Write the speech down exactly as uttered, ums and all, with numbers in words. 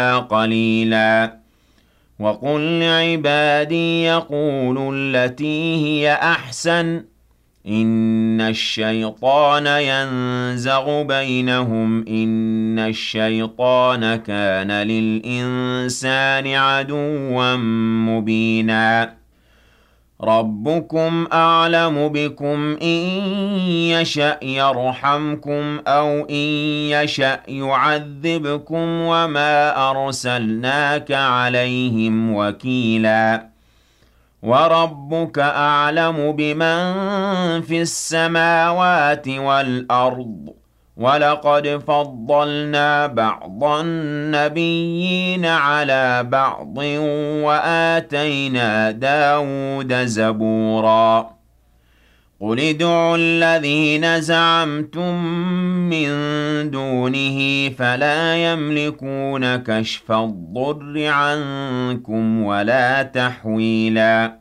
قليلا وقل لعبادي يقولوا التي هي أحسن إن الشيطان ينزغ بينهم إن الشيطان كان للإنسان عدوا مبينا ربكم أعلم بكم إن يشأ يرحمكم أو إن يشأ يعذبكم وما أرسلناك عليهم وكيلا وربك أعلم بمن في السماوات والأرض ولقد فضلنا بعض النبيين على بعض وآتينا داود زبورا قل ادعوا الذين زعمتم من دونه فلا يملكون كشف الضر عنكم ولا تحويلا